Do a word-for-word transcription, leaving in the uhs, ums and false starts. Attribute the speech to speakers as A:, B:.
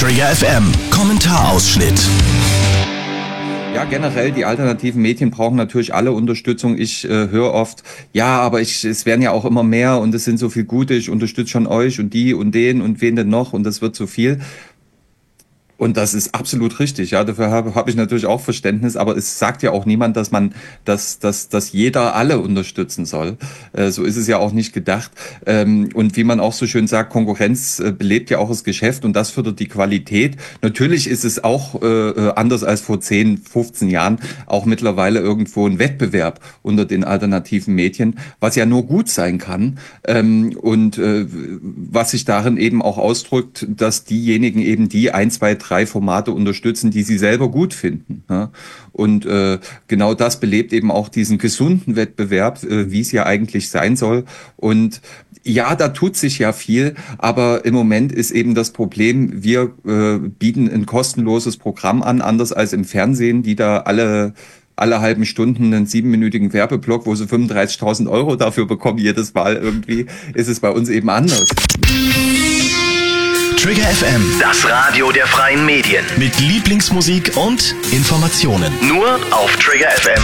A: Trigger F M Kommentarausschnitt.
B: Ja, generell, die alternativen Medien brauchen natürlich alle Unterstützung. Ich äh, höre oft, ja, aber ich, es werden ja auch immer mehr und es sind so viel Gute, ich unterstütze schon euch und die und den und wen denn noch und das wird so viel. Und das ist absolut richtig, ja, dafür habe hab ich natürlich auch Verständnis, aber es sagt ja auch niemand, dass man, dass, dass, dass jeder alle unterstützen soll. Äh, so ist es ja auch nicht gedacht. Ähm, und wie man auch so schön sagt, Konkurrenz äh, belebt ja auch das Geschäft und das fördert die Qualität. Natürlich ist es auch äh, anders als vor zehn, fünfzehn Jahren auch mittlerweile irgendwo ein Wettbewerb unter den alternativen Medien, was ja nur gut sein kann. Ähm, und äh, was sich darin eben auch ausdrückt, dass diejenigen eben die ein, zwei, drei Formate unterstützen, die sie selber gut finden. Ja? Und äh, genau das belebt eben auch diesen gesunden Wettbewerb, äh, wie es ja eigentlich sein soll. Und ja, da tut sich ja viel, aber im Moment ist eben das Problem, wir äh, bieten ein kostenloses Programm an, anders als im Fernsehen, die da alle alle halben Stunden einen siebenminütigen Werbeblock, wo sie fünfunddreißigtausend Euro dafür bekommen jedes Mal irgendwie, ist es bei uns eben anders.
A: Trigger F M,
C: Das Radio der freien Medien.
A: mit Lieblingsmusik und Informationen.
C: Nur auf Trigger F M.